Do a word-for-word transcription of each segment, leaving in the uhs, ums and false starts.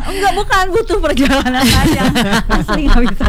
Enggak, bukan, butuh perjalanan aja. Asli nggak bisa.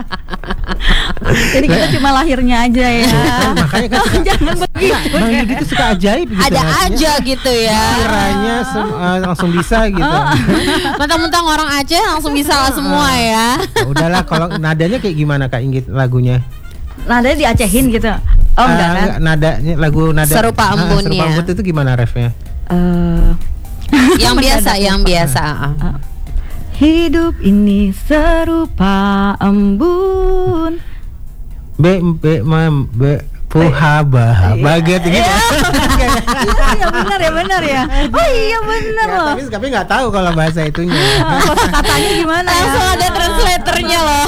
Jadi kita cuma lahirnya aja ya. Makanya kan suka, jangan begitu. Bang Yudi itu suka ajaib gitu. Ada artinya. aja gitu ya. Kiranya sem- uh, langsung bisa gitu. Mentang-mentang orang Aceh langsung bisa lah semua ya. Ya udahlah, kalau nadanya kayak gimana Kak Inggit lagunya? Nadanya diacehin gitu. Oh enggak Uh, kan? nadanya lagu nada Serupa Ah, embun Serupa ya. embun itu gimana refnya? Eh, Yang biasa, mendadak yang lupa. biasa. Hidup ini serupa embun. B B mem B puhaba baget gitu. Iya benar ya, benar ya. Oh iya benar Ya, loh. tapi tapi nggak tahu kalau bahasa itunya. Katanya gimana ya? Langsung ada translatornya loh.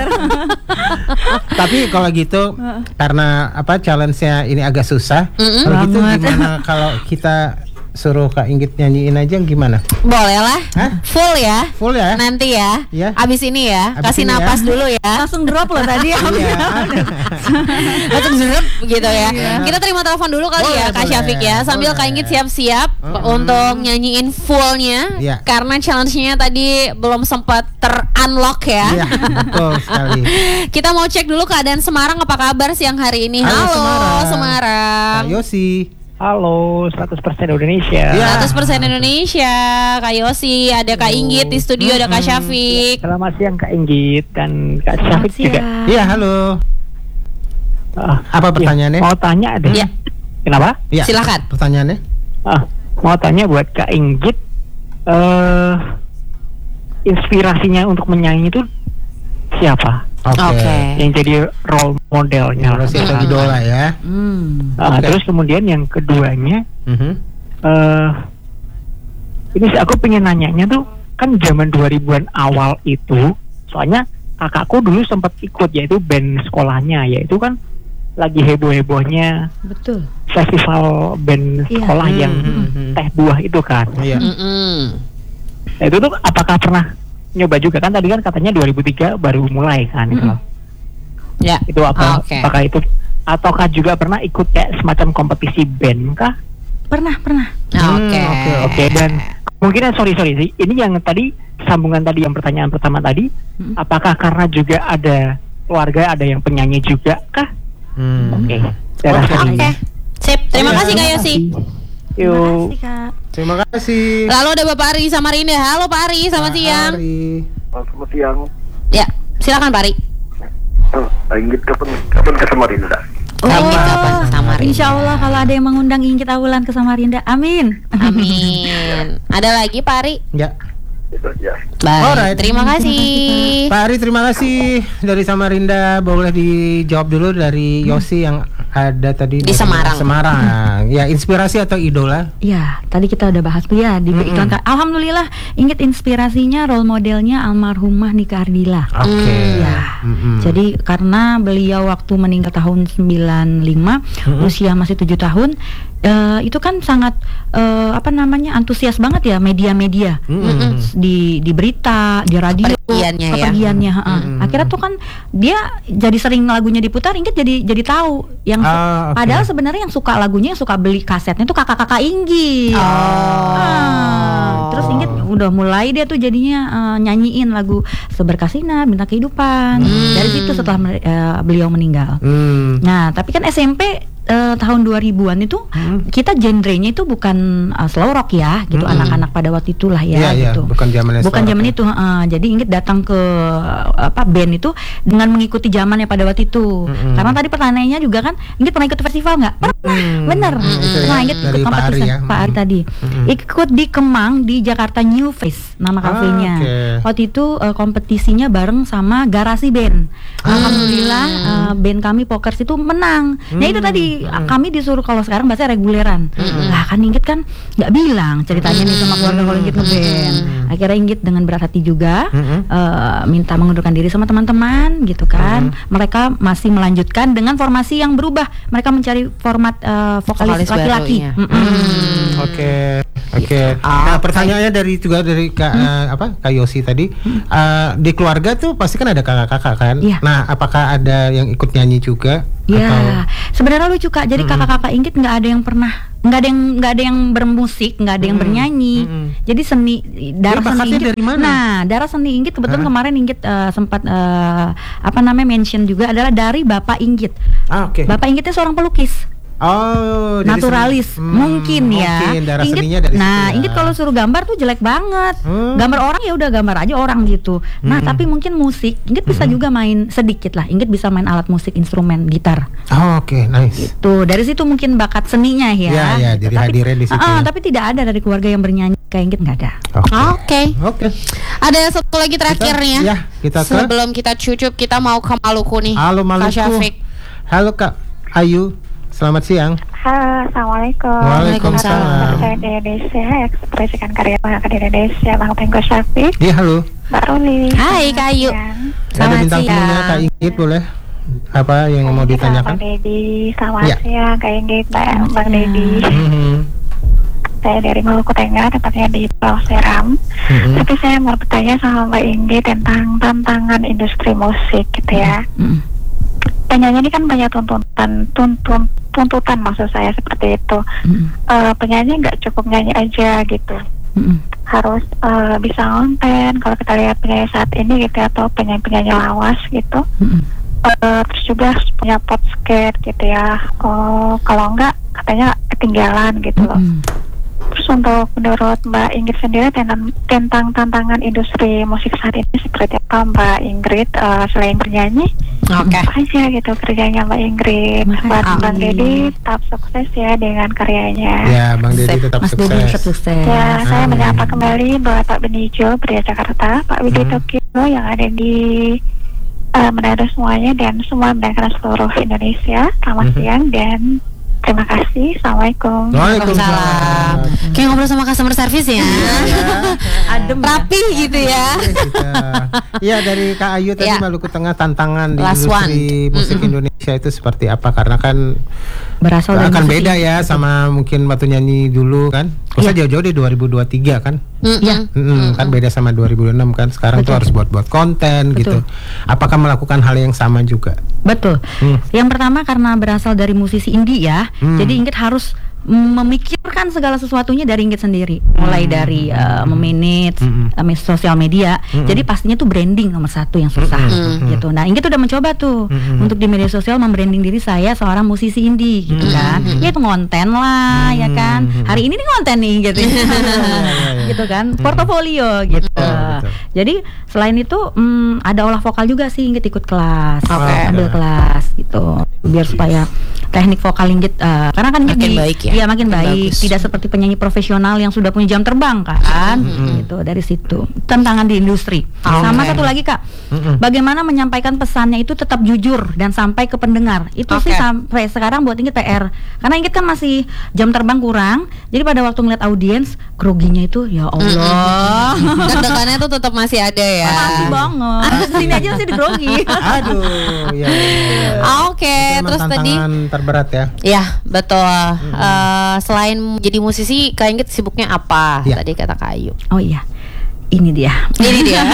Tapi kalau gitu karena apa challenge-nya ini agak susah. Mm-mm. Kalau gitu Banget. gimana kalau kita suruh Kak Inggit nyanyiin aja gimana? Boleh lah. Hah? Full ya. Full ya? Nanti ya. Iya. Abis ini ya. Abis Kasih ini ya. napas dulu ya. Langsung drop loh tadi. Iya. Langsung zerep gitu ya. Kita terima telepon dulu kali Boleh, ya Kak boleh, Syafiq ya. Sambil boleh. Kak Inggit siap-siap Mm-mm. untuk nyanyiin fullnya. Iya. Karena challenge-nya tadi belum sempat ter-unlock ya. Iya, betul sekali. Kita mau cek dulu keadaan Semarang apa kabar siang hari ini. Halo, Halo, Semarang. Semarang. Kak Yosi. Halo, seratus persen Indonesia. Iya. seratus persen Indonesia. Kak Yosi, ada Kak Inggit di studio, ada Kak Syafiq. Selamat siang Kak Inggit dan Kak Selamat Syafiq juga. siang. Iya, halo. Ah, Apa pertanyaannya? Mau tanya deh. Iya. Kenapa? Iya. Silakan. Pertanyaannya? Ah, mau tanya buat Kak Inggit, eh inspirasinya untuk menyanyi itu siapa? Oke. Oke. Yang jadi role modelnya? Yosi atau Ah, idola ya. Hmm. ah, Oke. Terus kemudian yang keduanya, Mhm. eh ini sih aku pengen nanyanya tuh, kan zaman dua ribuan awal itu, soalnya kakakku dulu sempat ikut yaitu band sekolahnya, yaitu kan lagi heboh-hebohnya Betul. festival band Iya. sekolah yang Hmm. teh buah itu kan. Iya. Mm-mm. Nah, itu tuh apakah pernah nyoba juga kan, tadi kan katanya dua ribu tiga baru mulai kan itu. Mm-mm. Ya. Itu apa Oke. apakah itu ataukah juga pernah ikut kayak semacam kompetisi band kah? Pernah, pernah. Oke. Hmm, oke, Oke, dan mungkin sorry sorry sih, ini yang tadi sambungan tadi yang pertanyaan pertama tadi, Mm. apakah karena juga ada keluarga ada yang penyanyi juga kah? Hmm. Oke. Saya Oke. rasa ini. Oke. Sip. Terima Iya. kasih Kak Yosi. Terima Yuk. kasih Kak. Terima kasih. Lalu ada Bapak Ari Samarinda. Halo Pak Ari, selamat Pak siang. Ari. Selamat siang. Ya, silakan Pak Ari. Oh, Inggit kapan kapan ke Samarinda? Inggit kapan ke Samarinda? Insya Allah kalau ada yang mengundang Inggit Awulan ke Samarinda, amin. Amin. Ada lagi Pak Ari? Ya. Itu aja. Baik. Alright. Terima kasih. Pak Ari, terima kasih dari Samarinda. Boleh dijawab dulu dari Yosi yang ada tadi Di dari Semarang. Semarang. Ya, inspirasi atau idola? Ya, tadi kita udah bahas tuh ya di Mm-mm. iklan Kak. Alhamdulillah, Inggit inspirasinya role modelnya almarhumah Nika Ardila. Oke. Ya. Mm-mm. Jadi karena beliau waktu meninggal tahun sembilan lima, Mm-mm. usia masih tujuh tahun, eh, itu kan sangat eh, apa namanya antusias banget ya media-media Mm-mm. di di berita, di radio, Kepergiannya ya. kepergiannya, heeh. Mm-mm. Akhirnya tuh kan dia jadi sering lagunya diputar, Inggit jadi jadi tahu yang su- Ah, oke. padahal sebenarnya yang suka lagunya, yang suka beli kasetnya tuh kakak-kakak Inggit. Oh. Ah, terus Inggit udah mulai dia tuh jadinya eh, nyanyiin lagu Seberkasina, Bintang Kehidupan. Hmm. Dari situ setelah me- eh, beliau meninggal. Hmm. Nah, tapi kan S M P eh, tahun dua ribuan itu Hmm. kita genrenya itu bukan eh, slow rock ya, gitu Hmm. anak-anak pada waktu itulah ya, Iya, iya, gitu. bukan zamannya Bukan slow zaman rock itu, heeh. Jadi Inggit datang ke eh, apa band itu dengan mengikuti zamannya pada waktu itu. Mm-mm. Karena tadi pertanyaannya juga kan, Inggit pernah ikut festival nggak? Pernah, Hmm. bener. Hmm, itu ya, Nah, Inggit dari ikut Pak Ari kompetisi ya. Pak Ari Mm-mm. tadi. Mm-mm. Ikut di Kemang di Jakarta New Face nama Ah, kafenya. oke. Waktu itu eh, kompetisinya bareng sama Garasi Band. Alhamdulillah eh, band kami Pokers itu menang. Nah itu Hmm. tadi Hmm. kami disuruh kalau sekarang bahasa reguleran. Lah kan Inggit kan nggak bilang ceritanya nih sama keluarga kalau Inggit ngeband. Akhirnya Inggit dengan berat hati juga Mm-mm. eh, minta mengundurkan diri sama teman-teman gitu kan. Mereka masih melanjutkan dengan formasi yang berubah. Mereka mencari format eh, vokalis, Vokalis baru, laki-laki. iya. Mm-mm. Hmm, Oke, oke. Ah, Nah, oke. pertanyaannya dari juga dari Kak eh, apa Kak Yosi tadi, Eh, di keluarga tuh pasti kan ada kakak-kakak kan. Iya. Nah, apakah ada yang ikut nyanyi juga? Ya, Atau sebenarnya lucu Kak. Jadi Mm-mm. kakak-kakak Inggit nggak ada yang pernah nggak ada yang nggak ada yang bermusik, nggak ada yang Hmm. bernyanyi. Hmm. Jadi seni darah Dia seni bakatnya Inggit. dari mana? Nah, darah seni Inggit kebetulan Hah? kemarin Inggit eh, sempat eh, apa namanya mention juga adalah dari Bapak Inggit. Ah, oke. Bapak Inggitnya seorang pelukis. Oh, jadi Naturalis seni- mungkin Hmm, ya. Mungkin darah Inggit- seninya dari nah, situ ya. Inggit kalau suruh gambar tuh jelek banget. Hmm. Gambar orang ya udah gambar aja orang gitu. Nah, Hmm. tapi mungkin musik, Inggit bisa juga main sedikit lah. Inggit bisa main alat musik, instrumen, gitar. Oh, oke, nice. Tuh, dari situ mungkin bakat seninya ya. Iya, iya, Gitu. jadi Tapi- hadirnya di situ Ah, ya. tapi tidak ada dari keluarga yang bernyanyi kayak Inggit, nggak ada. Oke. Oke. Oke. Ada satu lagi terakhir Kita- nih ya. ya, kita ke- Sebelum kita cucup, kita mau ke Maluku nih. Halo Kak Maluku. Syafiq. Halo Kak Ayu. Selamat siang. Halo, Assalamualaikum. Waalaikumsalam. Saya di Indonesia, ekspresikan karya bangga di Indonesia, Bang Tengku Syafiq, Iya, halo. Mbak Ruli. Hai, Kak Ayu. Ada Selamat bintang siang. tamunya Kak Inggit, boleh? Apa yang mau ditanyakan? Bang Dedi, selamat Ya. siang, Kak Inggit, Mbak Bang siang. Dedi. Mhm. Saya dari Maluku Tengah, tepatnya di Pulau Seram. Mhm. Tapi saya mau bertanya sama Mbak Inggit tentang tantangan industri musik gitu ya. Mm. Penyanyi ini kan banyak tuntutan, tuntun, tuntutan maksud saya seperti itu. Mm. Eh, penyanyi nggak cukup nyanyi aja gitu. Mm. Harus eh, bisa konten. Kalau kita lihat penyanyi saat ini gitu ya, atau penyanyi-penyanyi lawas gitu, Mm. Eh, terus juga harus punya podcast gitu ya. Oh, kalau enggak katanya ketinggalan gitu loh. Mm. Terus untuk menurut Mbak Ingrid sendiri tentang, tentang tantangan industri musik saat ini seperti apa Mbak Ingrid, eh, selain bernyanyi? Oke. Apa aja gitu kerjanya Mbak Ingrid? Makasih. Buat Bang Dedi tetap sukses ya dengan karyanya. Ya, Bang Dedi Sip. tetap Mas Dedi sukses. tetap sukses. Ya, saya Amin. menyapa kembali Bapak Benijo Pria Jakarta, Pak Widi Hmm. Tokyo yang ada di uh, Manado semuanya dan semua mendengarkan seluruh Indonesia. Selamat Mhm. siang dan terima kasih. Assalamualaikum. Waalaikumsalam. Kayak ngobrol sama customer service ya. Adem ya. Rapi gitu ya. Iya, dari Kak Ayu tadi Ya. Maluku Tengah tantangan di Last industri one. musik Mm-mm. Indonesia itu seperti apa? Karena kan Berasal dari akan musik beda Inggit. ya sama mungkin waktu nyanyi dulu kan. Masa Iya. jauh-jauh di dua ribu dua puluh tiga kan? Mm-mm. Iya. Mm-mm, kan beda sama dua ribu enam kan. Sekarang tuh Betul. harus buat-buat konten gitu. Apakah melakukan hal yang sama juga? Betul. Hmm. Yang pertama karena berasal dari musisi indie ya, Hmm. jadi Inggit harus memikirkan segala sesuatunya dari Inggit sendiri, mulai dari uh, memanage Hmm. uh, mes- sosial media. Hmm. Jadi pastinya tuh branding nomor satu yang susah, Hmm. gitu. Nah, Inggit udah mencoba tuh Hmm. untuk di media sosial membranding diri saya seorang musisi indie, gitu Hmm. kan. Ya itu ngonten lah, ya kan. Hmm. Hari ini nih ngonten nih, gitu, gitu kan. Portofolio, gitu. betul. Jadi selain itu mm, ada olah vokal juga sih Inggit ikut kelas, Oke. ambil kelas gitu, biar supaya teknik vokal Inggit, uh, karena kan Inggit Makin di- baik ya? iya, makin Makin baik, bagus. tidak seperti penyanyi profesional yang sudah punya jam terbang kan, gitu. Dari situ tantangan di industri. Sama Oke. satu lagi Kak, Mm-mm. bagaimana menyampaikan pesannya itu tetap jujur dan sampai ke pendengar. Itu sih Oke. sampai sekarang buat Inggit P R, karena Inggit kan masih jam terbang kurang, jadi pada waktu ngeliat audiens groginya itu ya Allah. Deg-degannya tuh tetap masih ada ya. Masih banget. Sini aja sih digrogi. Aduh, ya. Ah, Oke, Itu emang terus tadi tantangan terberat ya. ya betul. Eh, selain jadi musisi, Kak Inggit sibuknya apa? Ya. Tadi kata Kak Ayu. Oh iya. Ini dia. Ini dia.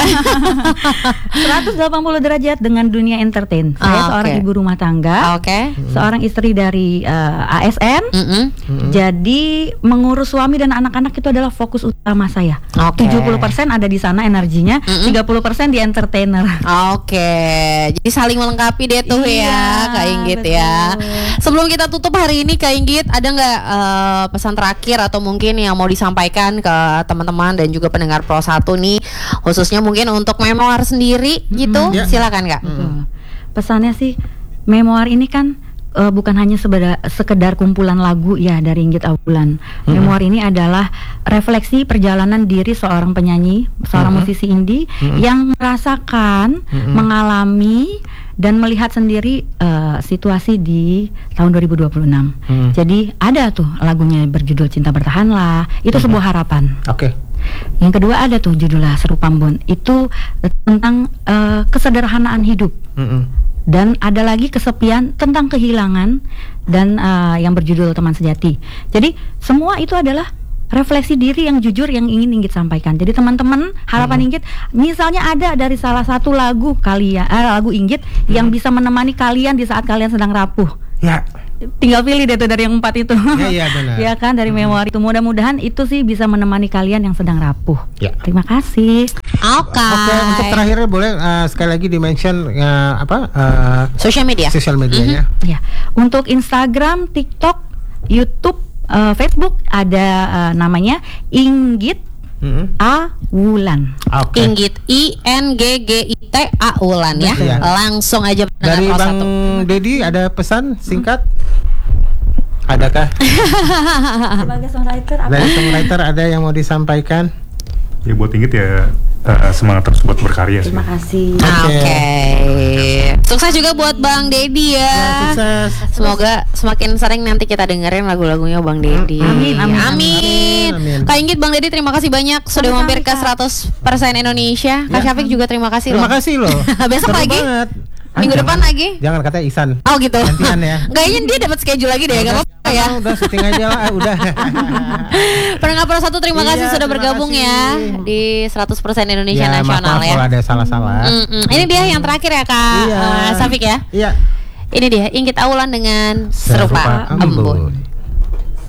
seratus delapan puluh derajat dengan dunia entertain. Saya Ah, seorang oke. ibu rumah tangga, Oke. seorang istri dari eh, A S N. Mm-mm. Jadi mengurus suami dan anak-anak itu adalah fokus utama saya. Oke. tujuh puluh persen ada di sana energinya, Mm-mm. tiga puluh persen di entertainer. Oke, jadi saling melengkapi deh tuh Iya, ya, Kak Inggit betul. ya. Sebelum kita tutup hari ini, Kak Inggit, ada nggak eh, pesan terakhir atau mungkin yang mau disampaikan ke teman-teman dan juga pendengar Pro satu nih, khususnya mungkin untuk memoir sendiri gitu? Ya. Silakan Kak. Betul. Pesannya sih, memoir ini kan eh, bukan hanya sebeda- sekedar kumpulan lagu ya dari Inggit Awulan. Memoir ini adalah refleksi perjalanan diri seorang penyanyi, seorang musisi indie yang merasakan, mengalami dan melihat sendiri eh, situasi di tahun dua ribu dua puluh enam. Hmm. Jadi ada tuh lagunya berjudul Cinta Bertahanlah. Itu sebuah harapan. Oke. Yang kedua ada tuh judulnya Seru Pambon. Itu eh, tentang eh, kesederhanaan hidup. Mm-mm. Dan ada lagi kesepian tentang kehilangan dan uh, yang berjudul Teman Sejati. Jadi semua itu adalah refleksi diri yang jujur yang ingin Inggit sampaikan. Jadi teman-teman, harapan Inggit misalnya ada dari salah satu lagu kalian, eh, lagu Inggit yang bisa menemani kalian di saat kalian sedang rapuh. Ya. tinggal pilih deh tuh dari yang empat itu. Iya, iya, benar. Ya kan, dari memori itu. Mudah-mudahan itu sih bisa menemani kalian yang sedang rapuh. Ya. Terima kasih. Oke. Oke, untuk terakhirnya boleh uh, sekali lagi di-mention uh, apa? Uh, Sosial media. Sosial medianya. Ya, untuk Instagram, TikTok, YouTube, uh, Facebook ada uh, namanya Inggit Mm-hmm. Awulan. Oke. Inggit I N G G I T A Wulan ya. Iya. Langsung aja Dari Pro Bang satu. Dedi ada pesan singkat? Adakah? Sebagai songwriter apa? Dari songwriter ada yang mau disampaikan? Ya buat Inggit ya uh, semangat terus buat berkarya sih. Terima kasih. Oke. Sukses juga buat Bang Dedi ya. Ya, sukses. Semoga semakin sering nanti kita dengerin lagu-lagunya Bang Dedi. Amin, amin, amin. amin. Kak Inggit, Bang Dedi terima kasih banyak sudah Sama-sama, mampir ke Kak. seratus persen Indonesia. Kak Ya. Syafiq juga terima kasih Terima loh. kasih loh. Besok Seru lagi? banget. Minggu Ah, depan jangan- lagi? Jangan katanya Ihsan. Oh gitu. Gantian ya. Kayaknya dia dapat schedule lagi deh, enggak apa-apa ya. Ah, udah syuting aja lah, udah. Pendengar Pro satu terima Iya, kasih sudah terima bergabung kasih. ya di seratus persen Indonesia Ya, maaf, Nasional maaf ya. kalau ada salah-salah. Mm-mm. Ini dia yang terakhir ya Kak Iya. eh, Syafiq ya. Iya. Ini dia Inggit Awulan dengan Serupa Serupa Embun. Embun.